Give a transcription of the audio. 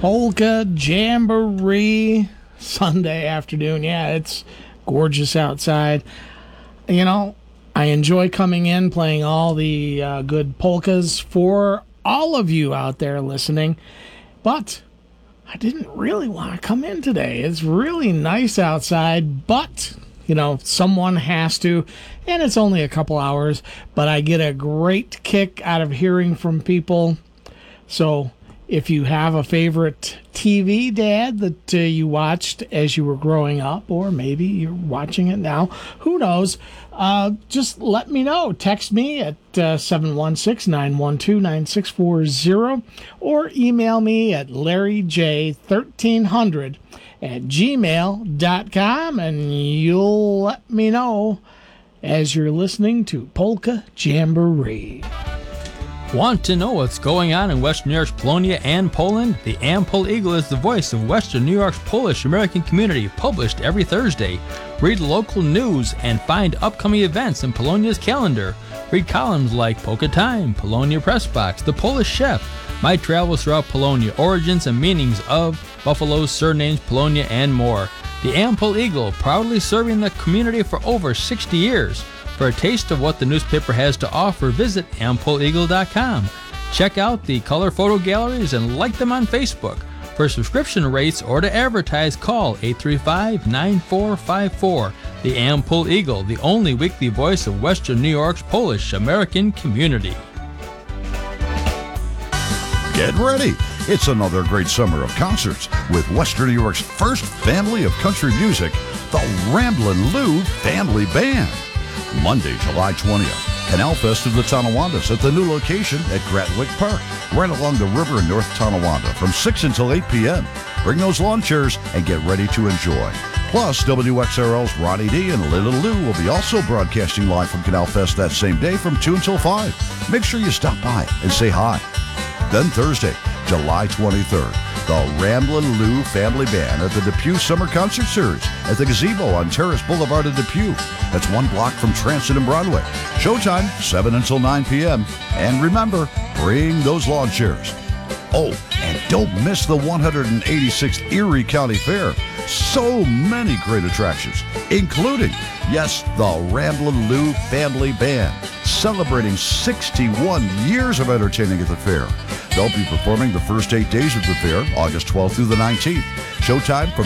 Polka Jamboree Sunday afternoon. Yeah, it's gorgeous outside. You know, I enjoy coming in, playing all the good polkas for all of you out there listening. But I didn't really want to come in today. It's really nice outside, but, you know, someone has to, and it's only a couple hours, but I get a great kick out of hearing from people. So if you have a favorite TV, Dad, that you watched as you were growing up, or maybe you're watching it now, who knows, just let me know. Text me at 716-912-9640 or email me at larryj1300@gmail.com, and you'll let me know as you're listening to Polka Jamboree. Want to know what's going on in Western New York's Polonia and Poland? The Am-Pol Eagle is the voice of Western New York's Polish American community, published every Thursday. Read local news and find upcoming events in Polonia's calendar. Read columns like Polka Time, Polonia Press Box, The Polish Chef, My Travels Throughout Polonia, Origins and Meanings of Buffalo's Surnames, Polonia, and more. The Am-Pol Eagle, proudly serving the community for over 60 years. For a taste of what the newspaper has to offer, visit ampoleagle.com. Check out the color photo galleries and like them on Facebook. For subscription rates or to advertise, call 835-9454. The Am-Pol Eagle, the only weekly voice of Western New York's Polish American community. Get ready. It's another great summer of concerts with Western New York's first family of country music, the Ramblin' Lou Family Band. Monday, July 20th, Canal Fest of the Tonawondas at the new location at Gratwick Park, right along the river in North Tonawanda from 6 until 8 p.m. Bring those lawn chairs and get ready to enjoy. Plus, WXRL's Ronnie D and Little Lou will be also broadcasting live from Canal Fest that same day from 2 until 5. Make sure you stop by and say hi. Then Thursday, July 23rd, the Ramblin' Lou Family Band at the Depew Summer Concert Series at the Gazebo on Terrace Boulevard in Depew. That's 1 block from Transit and Broadway. Showtime, 7 until 9 p.m. And remember, bring those lawn chairs. Oh, and don't miss the 186th Erie County Fair. So many great attractions, including, yes, the Ramblin' Lou Family Band, celebrating 61 years of entertaining at the fair. They'll be performing the first 8 days of the fair, August 12th through the 19th. Showtime from